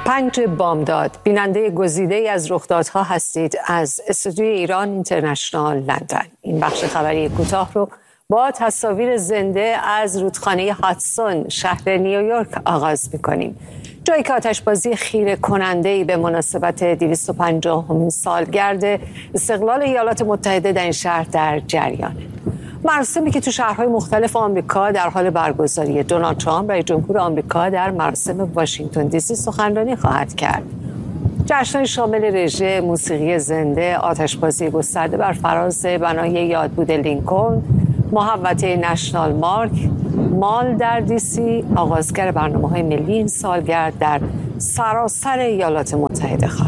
5 بامداد بیننده گزیده‌ای از رخدادها هستید از استودیوی ایران اینترنشنال لندن. این بخش خبری کوتاه رو با تصاویر زنده از رودخانه هاتسون شهر نیویورک آغاز می‌کنیم. جایی که آتشبازی خیره کننده‌ای به مناسبت 250مین سالگرد استقلال ایالات متحده در این شهر در جریانه. مراسمی که تو شهرهای مختلف آمریکا در حال برگزاری. دونالد ترامپ رئیس جمهور آمریکا در مراسم واشنگتن دی سی سخنرانی خواهد کرد. جشن‌های شامل رژه، موسیقی زنده، آتشبازی گسترده بر فراز بنای یادبود لینکلن، محوطه نشنال مال در دی سی آغازگر برنامه‌های ملی این سالگرد در سراسر ایالات متحده خواهد